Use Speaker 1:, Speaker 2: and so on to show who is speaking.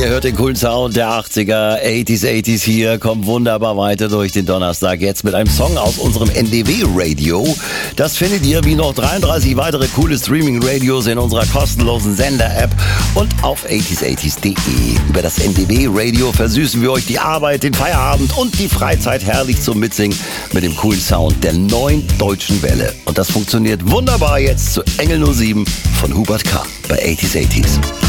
Speaker 1: Ihr hört den coolen Sound der 80er, 80s hier, kommt wunderbar weiter durch den Donnerstag. Jetzt mit einem Song aus unserem NDW-Radio. Das findet ihr wie noch 33 weitere coole Streaming-Radios in unserer kostenlosen Sender-App und auf 80s80s.de. Über das NDW-Radio versüßen wir euch die Arbeit, den Feierabend und die Freizeit herrlich zum Mitsingen mit dem coolen Sound der neuen deutschen Welle. Und das funktioniert wunderbar jetzt zu Engel 07 von Hubert K. bei 80s80s.